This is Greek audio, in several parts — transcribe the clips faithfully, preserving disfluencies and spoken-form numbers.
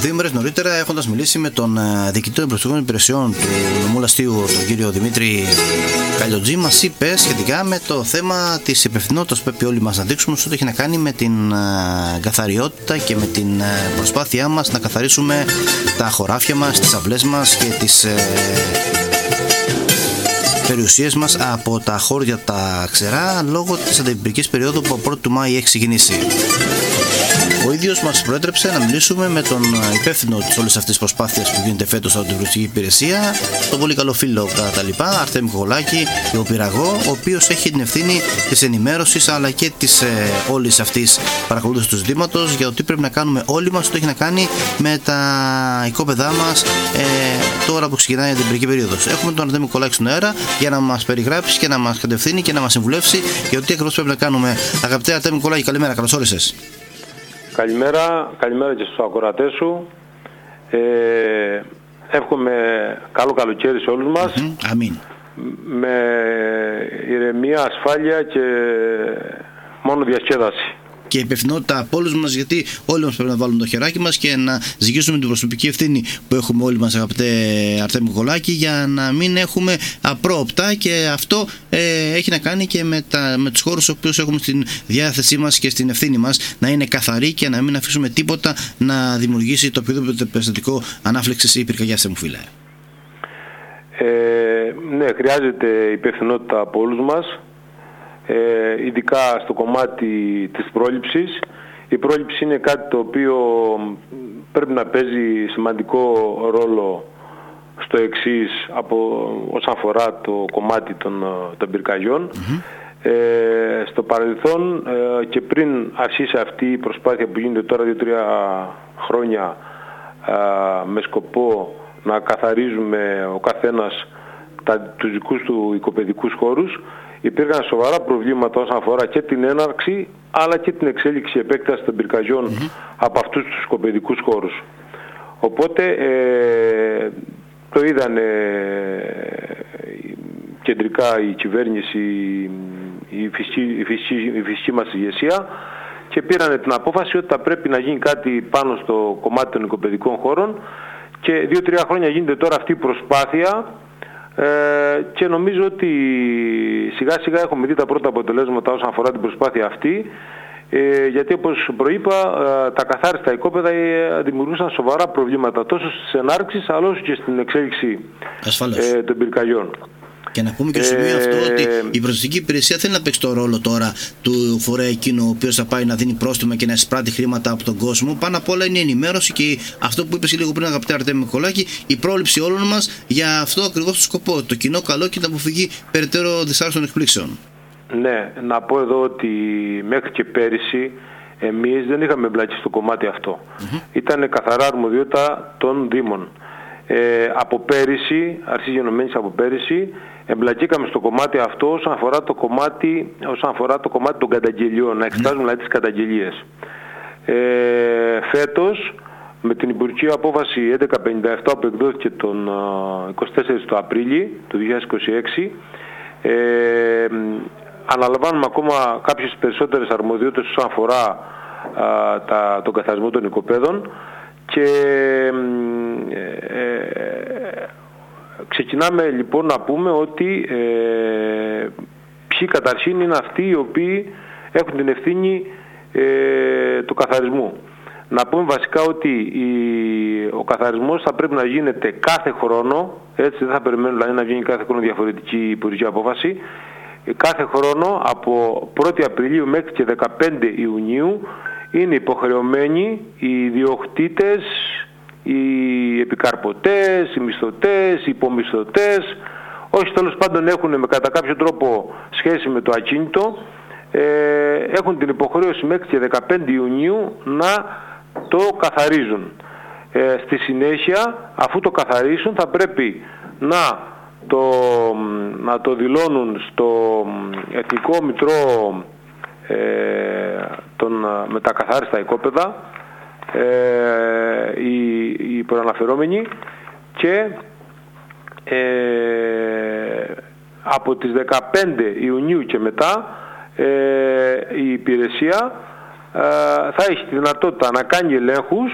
Δύο μέρες νωρίτερα, έχοντας μιλήσει με τον διοικητή των προστατικών υπηρεσιών του νομού Λαστείου, τον κύριο Δημήτρη Καλιοτζή, μας είπε σχετικά με το θέμα της υπευθυνότητας που πρέπει όλοι μας να δείξουμε σε ό,τι έχει να κάνει με την καθαριότητα και με την προσπάθειά μας να καθαρίσουμε τα χωράφια μας, τις αυλές μας και τις περιουσίες μας από τα χώρια τα ξερά λόγω της αντιπυρικής περίοδου που από πρώτη του Μάη έχει ξεκινήσει. Ο ίδιος μας προέτρεψε να μιλήσουμε με τον υπεύθυνο της όλης αυτής της προσπάθειας που γίνεται φέτος από την Προστατική Υπηρεσία, τον πολύ καλό φίλο κατά τα λοιπά, Αρτέμι Κοκολάκη, ο Πυραγό, ο οποίος έχει την ευθύνη της ενημέρωσης αλλά και της ε, όλης αυτής παρακολούθησης του ζητήματος για το τι πρέπει να κάνουμε όλοι μας, το έχει να κάνει με τα οικόπεδά μας ε, τώρα που ξεκινάει την περική περίοδος. Έχουμε τον Αρτέμι Κοκολάκη στον αέρα για να μας περιγράψει και να μας κατευθύνει και να μας συμβουλεύσει για το τι ακριβώς πρέπει να κάνουμε. Αγαπητέ Αρτέμι Κοκολάκη, καλημέρα, καλώς όρισες. Καλημέρα, καλημέρα και στους ακροατές σου. Ε, εύχομαι καλό καλοκαίρι σε όλους μας. Mm-hmm. Αμήν. Με ηρεμία, ασφάλεια και μόνο διασκέδαση. Και υπευθυνότητα από όλους μας, γιατί όλοι μας πρέπει να βάλουμε το χεράκι μας και να ζυγίσουμε την προσωπική ευθύνη που έχουμε όλοι μας, αγαπητέ Αρτέμι Κοκολάκη, για να μην έχουμε απρόοπτα, και αυτό ε, έχει να κάνει και με, τα, με τους χώρους οποίους έχουμε στην διάθεσή μας και στην ευθύνη μας, να είναι καθαροί και να μην αφήσουμε τίποτα να δημιουργήσει το οποιοδήποτε περιστατικό ανάφλεξης ή πυρκαγιάς, μου φίλε. Ε, ναι, χρειάζεται υπευθυνότητα από όλους μας. Ε, ειδικά στο κομμάτι της πρόληψης. Η πρόληψη είναι κάτι το οποίο πρέπει να παίζει σημαντικό ρόλο στο εξής, από, όσον αφορά το κομμάτι των, των πυρκαγιών. Mm-hmm. Ε, στο παρελθόν ε, και πριν αρχίσει αυτή η προσπάθεια που γίνεται τώρα δύο τρία χρόνια ε, με σκοπό να καθαρίζουμε ο καθένας τα, τους δικούς του οικοπαιδικούς χώρους, υπήρχαν σοβαρά προβλήματα όσον αφορά και την έναρξη αλλά και την εξέλιξη επέκταση των πυρκαγιών mm-hmm. από αυτούς τους οικοπαιδικούς χώρους. Οπότε ε, το είδανε κεντρικά η κυβέρνηση, η φυσική, η φυσική, η φυσική μας ηγεσία, και πήρανε την απόφαση ότι θα πρέπει να γίνει κάτι πάνω στο κομμάτι των οικοπαιδικών χώρων, και δύο τρία χρόνια γίνεται τώρα αυτή η προσπάθεια. Ε, και νομίζω ότι σιγά σιγά έχουμε δει τα πρώτα αποτελέσματα όσον αφορά την προσπάθεια αυτή, ε, γιατί όπως προείπα ε, τα καθάριστα οικόπεδα ε, δημιουργούσαν σοβαρά προβλήματα τόσο στις ενάρξεις αλλά όσο και στην εξέλιξη ε, των πυρκαγιών. Και να πούμε και στο σημείο ε... αυτό ότι η προστατική υπηρεσία θέλει να παίξει το ρόλο τώρα του φορέα εκείνου ο οποίος θα πάει να δίνει πρόστιμα και να εισπράττει χρήματα από τον κόσμο. Πάνω απ' όλα είναι η ενημέρωση και αυτό που είπες λίγο πριν, αγαπητέ Αρτέμι Κοκολάκη, η πρόληψη όλων μας για αυτό ακριβώς το σκοπό, το κοινό καλό και την αποφυγή περαιτέρω δυσάρεστων εκπλήξεων. Ναι, να πω εδώ ότι μέχρι και πέρυσι εμείς δεν είχαμε εμπλακεί στο κομμάτι αυτό. Mm-hmm. Ήταν καθαρά αρμοδιότητα των Δήμων. Ε, από πέρυσι, αρχής γενομένης από πέρυσι, εμπλακήκαμε στο κομμάτι αυτό όσον αφορά το κομμάτι, όσον αφορά το κομμάτι των καταγγελιών, να εξετάζουμε δηλαδή τις καταγγελίες. Ε, φέτος, με την Υπουργική Απόφαση έντεκα πενήντα επτά που εκδόθηκε τον εικοστή τέταρτη του Απρίλη του δύο χιλιάδες είκοσι έξι, ε, αναλαμβάνουμε ακόμα κάποιες περισσότερες αρμοδιότητες όσον αφορά α, τα, τον καθαρισμό των οικοπαίδων, και ε, ε, ξεκινάμε λοιπόν να πούμε ότι ε, ποιοι καταρχήν είναι αυτοί οι οποίοι έχουν την ευθύνη ε, του καθαρισμού. Να πούμε βασικά ότι η, ο καθαρισμός θα πρέπει να γίνεται κάθε χρόνο, έτσι δεν θα περιμένουμε δηλαδή να βγαίνει κάθε χρόνο διαφορετική υπουργική απόφαση, κάθε χρόνο από πρώτη Απριλίου μέχρι και δεκαπέντε Ιουνίου είναι υποχρεωμένοι οι ιδιοκτήτες, οι επικαρπωτές, οι μισθωτές, οι υπομισθωτές, όσοι τέλος πάντων έχουν με κατά κάποιο τρόπο σχέση με το ακίνητο, ε, έχουν την υποχρέωση μέχρι και δεκαπέντε Ιουνίου να το καθαρίζουν. Ε, στη συνέχεια, αφού το καθαρίσουν, θα πρέπει να το, να το δηλώνουν στο Εθνικό Μητρό ε, τον, με τα καθάριστα οικόπεδα ε, οι, οι προαναφερόμενοι, και ε, από τις δεκαπέντε Ιουνίου και μετά ε, η υπηρεσία ε, θα έχει τη δυνατότητα να κάνει ελέγχους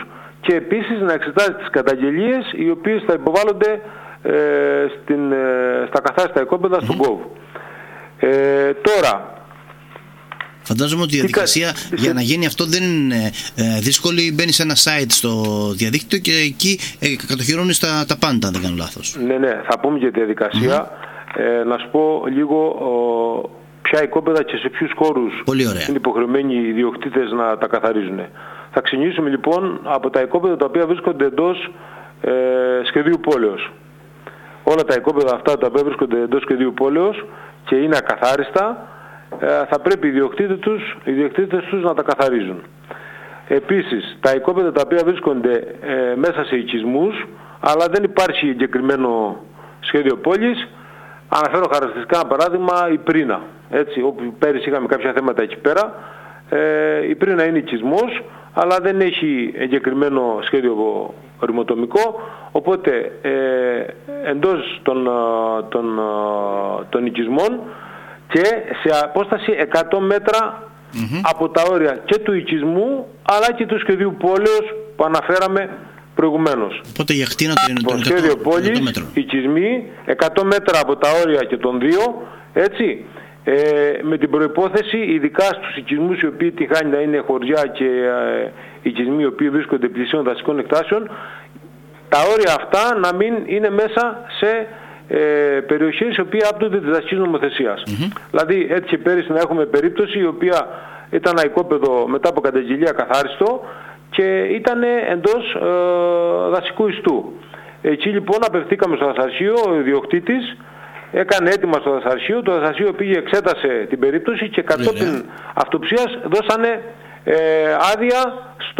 και επίσης να εξετάζει τις καταγγελίες οι οποίες θα υποβάλλονται ε, στην, ε, στα καθάριστα οικόπεδα στον ΚΟΒ. Ε, τώρα, φαντάζομαι ότι η διαδικασία κα... για να γίνει αυτό δεν είναι ε, δύσκολη. Μπαίνει σε ένα site στο διαδίκτυο και εκεί ε, κατοχυρώνεις τα, τα πάντα, αν δεν κάνω λάθος. Ναι, ναι, θα πούμε για τη διαδικασία. Mm-hmm. Ε, να σου πω λίγο ο, ποια οικόπεδα και σε ποιους χώρους είναι υποχρεωμένοι οι ιδιοκτήτες να τα καθαρίζουν. Θα ξεκινήσουμε λοιπόν από τα οικόπεδα τα οποία βρίσκονται εντός ε, σχεδίου πόλεως. Όλα τα οικόπεδα αυτά τα οποία βρίσκονται εντός σχεδίου πόλεως και είναι ακαθάριστα, θα πρέπει οι ιδιοκτήτες τους, οι ιδιοκτήτες τους να τα καθαρίζουν. Επίσης, τα οικόπεδα τα οποία βρίσκονται ε, μέσα σε οικισμούς, αλλά δεν υπάρχει εγκεκριμένο σχέδιο πόλης, αναφέρω χαρακτηριστικά ένα παράδειγμα, η Πρίνα. Έτσι, όπου πέρυσι είχαμε κάποια θέματα εκεί πέρα, ε, η Πρίνα είναι οικισμός, αλλά δεν έχει εγκεκριμένο σχέδιο ρημοτομικό, οπότε ε, εντός των, των, των οικισμών και σε απόσταση εκατό μέτρα mm-hmm. από τα όρια και του οικισμού αλλά και του σχεδίου πόλεως που αναφέραμε προηγουμένως. Οπότε για χτίνα το σχέδιο πόλης, οικισμοί, εκατό μέτρα από τα όρια και των δύο, έτσι, ε, με την προϋπόθεση ειδικά στους οικισμούς οι οποίοι τη χάνει να είναι χωριά και ε, οικισμοί οι οποίοι βρίσκονται πλησίων δασικών εκτάσεων, τα όρια αυτά να μην είναι μέσα σε Ε, περιοχές οι οποίες άπτονται της δασικής νομοθεσίας. Mm-hmm. Δηλαδή έτσι και πέρυσι να έχουμε περίπτωση η οποία ήταν ένα οικόπεδο μετά από καταγγελία καθάριστο και ήταν εντός ε, δασικού ιστού. Εκεί λοιπόν απευθήκαμε στο δασαρχείο, ο ιδιοκτήτης έκανε αίτημα στο δασαρχείο, το δασαρχείο πήγε, εξέτασε την περίπτωση και κατόπιν αυτοψίας δώσανε ε, άδεια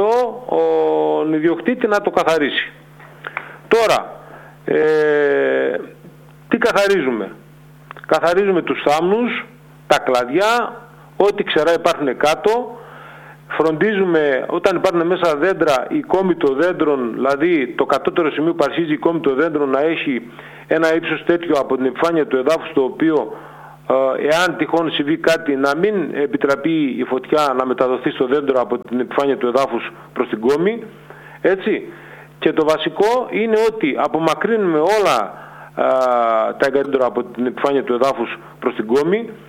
στον ιδιοκτήτη να το καθαρίσει. Τώρα, ε, τι καθαρίζουμε? Καθαρίζουμε τους θάμνους, τα κλαδιά, ό,τι ξερά υπάρχουν κάτω. Φροντίζουμε όταν υπάρχουν μέσα δέντρα, η κόμη των δέντρων, δηλαδή το κατώτερο σημείο που αρχίζει η κόμη των δέντρων να έχει ένα ύψος τέτοιο από την επιφάνεια του εδάφους, το οποίο εάν τυχόν συμβεί κάτι να μην επιτραπεί η φωτιά να μεταδοθεί στο δέντρο από την επιφάνεια του εδάφους προς την κόμη. Έτσι. Και το βασικό είναι ότι απομακρύνουμε όλα τα εγκατέντρα από την επιφάνεια του εδάφους προς την κόμη